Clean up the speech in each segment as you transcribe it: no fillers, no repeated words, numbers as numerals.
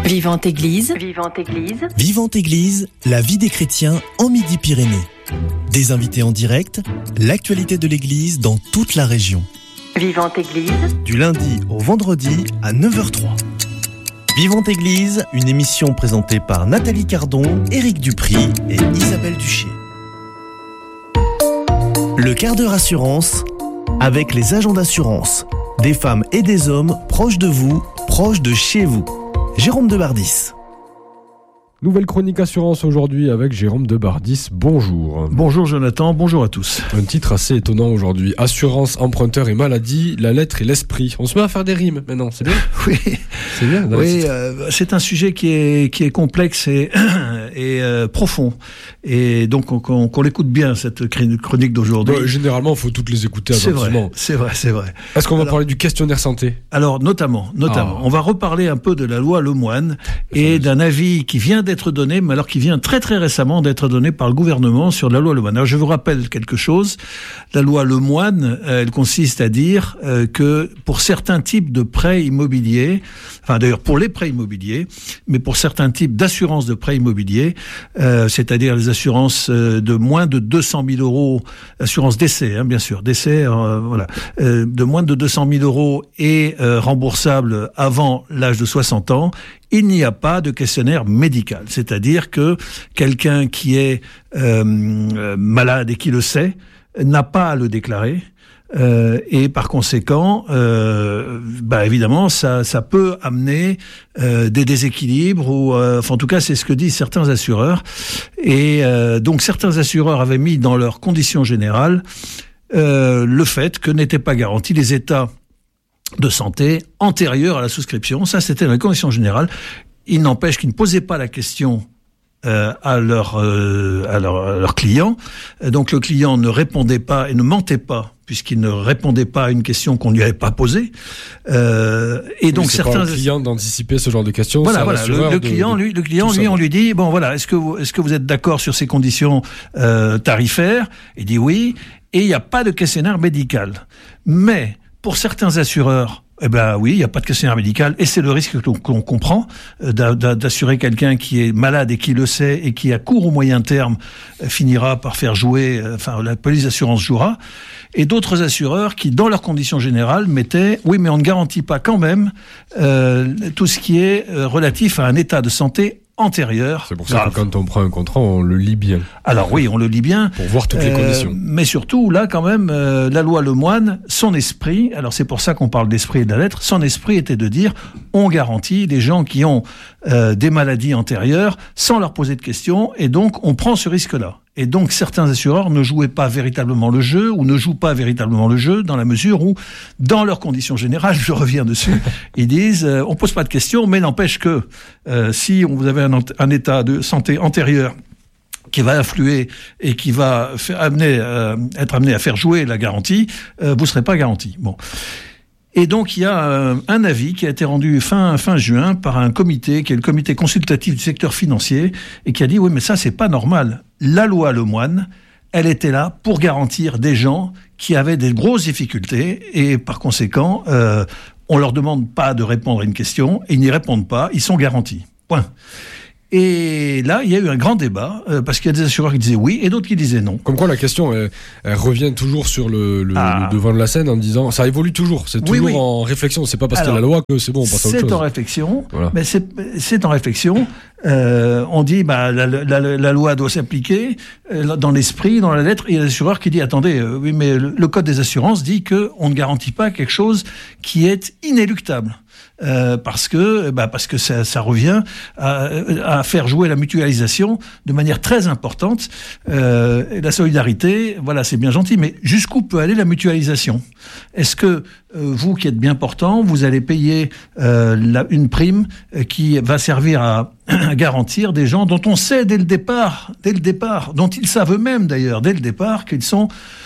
Vivante Église. Vivante Église, la vie des chrétiens en Midi-Pyrénées. Des invités en direct, l'actualité de l'Église dans toute la région. Vivante Église. Du lundi au vendredi à 9h03. Vivante Église, une émission présentée par Nathalie Cardon, Éric Dupry et Isabelle Duché. Le quart d'heure assurance, avec les agents d'assurance. Des femmes et des hommes proches de vous, proches de chez vous. Jérôme Debardis. Nouvelle chronique assurance aujourd'hui avec Jérôme Debardis. Bonjour. Bonjour Jonathan, bonjour à tous. Un titre assez étonnant aujourd'hui. Assurance, emprunteur et maladie, la lettre et l'esprit. On se met à faire des rimes maintenant, c'est bien. Oui, c'est bien. Oui, c'est un sujet qui est complexe et profond. Et donc qu'on l'écoute bien, cette chronique d'aujourd'hui. Généralement, il faut toutes les écouter attentivement. C'est vrai. Est-ce qu'on va parler du questionnaire santé ? Alors, notamment. On va reparler un peu de la loi Lemoine et d'un avis qui vient d'être donné, mais alors qui vient très très récemment d'être donné par le gouvernement sur la loi Lemoine. Alors je vous rappelle quelque chose. La loi Lemoine, elle consiste à dire que pour certains types de prêts immobiliers, enfin d'ailleurs pour les prêts immobiliers, mais pour certains types d'assurances de prêts immobiliers, c'est-à-dire les assurances de moins de 200 000 euros, assurance décès, bien sûr, décès, de moins de 200 000 euros et remboursable avant l'âge de 60 ans, il n'y a pas de questionnaire médical. C'est-à-dire que quelqu'un qui est malade et qui le sait n'a pas à le déclarer. Et par conséquent, évidemment, ça peut amener des déséquilibres ou, en tout cas, c'est ce que disent certains assureurs. Et donc, certains assureurs avaient mis dans leurs conditions générales le fait que n'étaient pas garantis les états de santé antérieure à la souscription. Ça, c'était dans les conditions générales. Il n'empêche qu'ils ne posaient pas la question à leur client. Donc le client ne répondait pas et ne mentait pas puisqu'il ne répondait pas à une question qu'on ne lui avait pas posée. Et donc certains pas au client d'anticiper ce genre de questions. Voilà. Le client, on lui dit est-ce que vous êtes d'accord sur ces conditions tarifaires ? Il dit oui. Et il n'y a pas de questionnaire médical. Mais pour certains assureurs, oui, il n'y a pas de questionnaire médical et c'est le risque qu'on comprend d'assurer quelqu'un qui est malade et qui le sait et qui à court ou moyen terme finira par faire jouer, la police d'assurance jouera. Et d'autres assureurs qui, dans leurs conditions générales, mettaient oui, mais on ne garantit pas quand même tout ce qui est relatif à un état de santé antérieur. C'est pour ça que quand on prend un contrat, on le lit bien. Alors oui, on le lit bien. Pour voir toutes les conditions. Mais surtout, là, quand même, la loi Lemoine, son esprit, alors c'est pour ça qu'on parle d'esprit et de la lettre, son esprit était de dire, on garantit les gens qui ont des maladies antérieures sans leur poser de questions, et donc on prend ce risque-là. Et donc certains assureurs ne jouaient pas véritablement le jeu, ou ne jouent pas véritablement le jeu, dans la mesure où, dans leurs conditions générales, je reviens dessus, ils disent, on pose pas de questions, mais n'empêche que si vous avez un état de santé antérieur qui va influer et qui va être amené à faire jouer la garantie, vous serez pas garanti. Bon. Et donc, il y a un avis qui a été rendu fin juin par un comité, qui est le comité consultatif du secteur financier, et qui a dit, oui, mais ça, c'est pas normal. La loi Lemoine, elle était là pour garantir des gens qui avaient des grosses difficultés, et par conséquent, on leur demande pas de répondre à une question, et ils n'y répondent pas, ils sont garantis. Point. Et là, il y a eu un grand débat, parce qu'il y a des assureurs qui disaient oui, et d'autres qui disaient non. Comme quoi, la question, elle revient toujours sur le devant de la scène en disant, ça évolue toujours, c'est toujours en réflexion, c'est pas parce qu'il y a la loi que c'est bon, on passe à autre chose. C'est en réflexion, voilà. Mais c'est en réflexion. On dit, la loi doit s'appliquer dans l'esprit, dans la lettre, et il y a des assureurs qui disent, attendez, oui, mais le code des assurances dit qu'on ne garantit pas quelque chose qui est inéluctable. Parce que ça revient à faire jouer la mutualisation de manière très importante. Et la solidarité, voilà, c'est bien gentil, mais jusqu'où peut aller la mutualisation ? Est-ce que vous qui êtes bien portant, vous allez payer une prime qui va servir à garantir des gens dont on sait dès le départ, dont ils savent eux-mêmes d'ailleurs dès le départ qu'ils sont,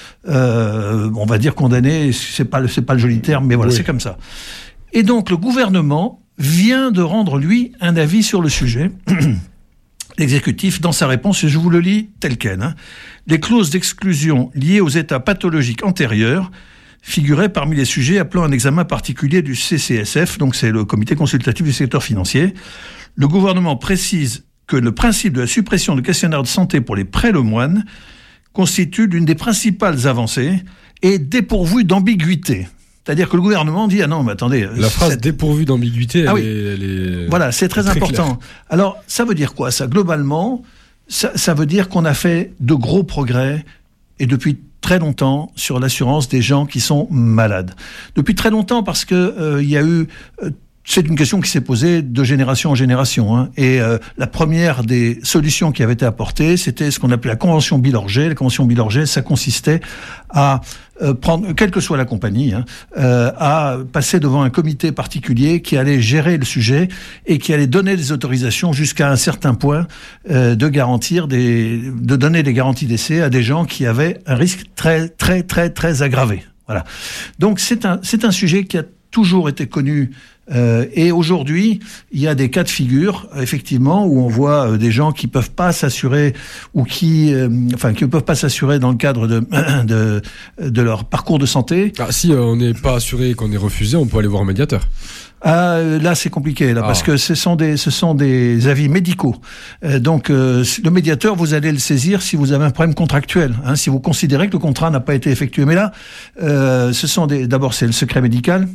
on va dire condamnés. C'est pas le joli terme, mais voilà, oui. C'est comme ça. Et donc, le gouvernement vient de rendre, lui, un avis sur le sujet. L'exécutif, dans sa réponse, et je vous le lis tel quel, les clauses d'exclusion liées aux états pathologiques antérieurs figuraient parmi les sujets appelant un examen particulier du CCSF, donc c'est le comité consultatif du secteur financier. Le gouvernement précise que le principe de la suppression du questionnaire de santé pour les prêts Lemoine constitue l'une des principales avancées et dépourvu d'ambiguïté. C'est-à-dire que le gouvernement dit « Ah non, mais attendez... » La phrase « dépourvu d'ambiguïté », elle est... Voilà, c'est très important. Clair. Alors, ça veut dire quoi, ça ? Globalement, ça veut dire qu'on a fait de gros progrès, et depuis très longtemps, sur l'assurance des gens qui sont malades. Depuis très longtemps, parce que il y a eu... c'est une question qui s'est posée de génération en génération. Hein. Et la première des solutions qui avait été apportée, c'était ce qu'on appelait la convention Bilorget. La convention Bilorget, ça consistait à prendre, quelle que soit la compagnie, à passer devant un comité particulier qui allait gérer le sujet et qui allait donner des autorisations jusqu'à un certain point de donner des garanties d'essai à des gens qui avaient un risque très, très, très, très aggravé. Voilà. Donc c'est un sujet qui a toujours été connu. Et aujourd'hui, il y a des cas de figure, effectivement, où on voit des gens qui peuvent pas s'assurer ou qui peuvent pas s'assurer dans le cadre de leur parcours de santé. Ah, si on n'est pas assuré et qu'on est refusé, on peut aller voir un médiateur. Là, c'est compliqué, parce que ce sont des avis médicaux. Donc, le médiateur, vous allez le saisir si vous avez un problème contractuel, hein, si vous considérez que le contrat n'a pas été effectué. Mais là, d'abord, c'est le secret médical.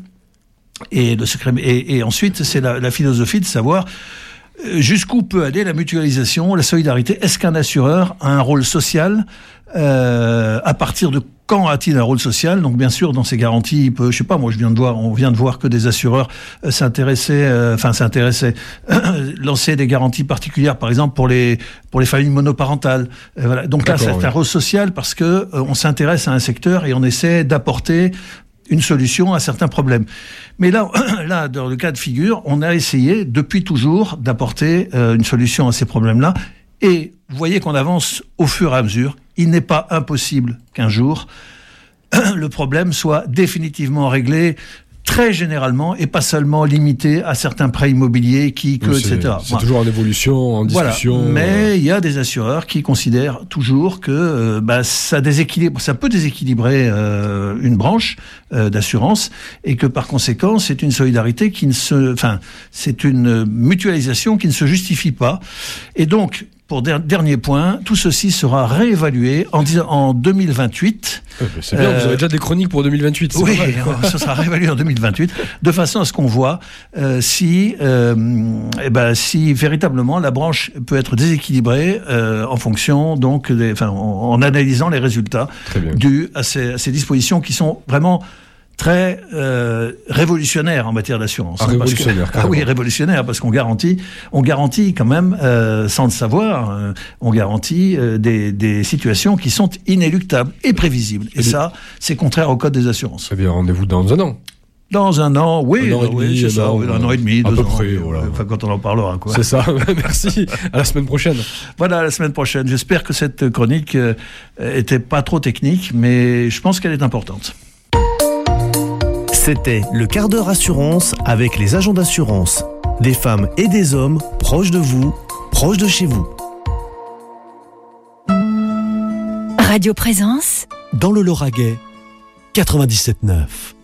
Et ensuite, c'est la philosophie de savoir jusqu'où peut aller la mutualisation, la solidarité. Est-ce qu'un assureur a un rôle social à partir de quand a-t-il un rôle social ? Donc bien sûr, dans ces garanties, il peut, je sais pas, moi on vient de voir que des assureurs s'intéressaient, lancer des garanties particulières, par exemple pour les familles monoparentales. Voilà. Donc là, c'est un rôle social parce que on s'intéresse à un secteur et on essaie d'apporter une solution à certains problèmes. Mais là, dans le cas de figure, on a essayé depuis toujours d'apporter une solution à ces problèmes-là. Et vous voyez qu'on avance au fur et à mesure. Il n'est pas impossible qu'un jour, le problème soit définitivement réglé très généralement et pas seulement limité à certains prêts immobiliers, etc. C'est toujours en évolution, en discussion. Voilà. Mais il y a des assureurs qui considèrent toujours que ça peut déséquilibrer une branche d'assurance et que par conséquent c'est une solidarité c'est une mutualisation qui ne se justifie pas. Et donc, pour dernier point, tout ceci sera réévalué en 2028. C'est bien, vous avez déjà des chroniques pour 2028. Oui, ça sera réévalué en 2028, de façon à ce qu'on voit si véritablement la branche peut être déséquilibrée en fonction, donc, en analysant les résultats dus à ces dispositions qui sont vraiment très révolutionnaire en matière d'assurance. Révolutionnaire, parce qu'on garantit quand même, sans le savoir, on garantit des situations qui sont inéluctables et prévisibles. Et ça, c'est contraire au code des assurances. Eh bien, rendez-vous dans un an. Dans un an, oui, c'est ça, un an et demi, 2 ans. À peu près, voilà. Quand on en parlera, quoi. C'est ça, merci. À la semaine prochaine. Voilà, à la semaine prochaine. J'espère que cette chronique était pas trop technique, mais je pense qu'elle est importante. C'était le quart d'heure assurance avec les agents d'assurance. Des femmes et des hommes proches de vous, proches de chez vous. Radio Présence. Dans le Lauragais, 97.9.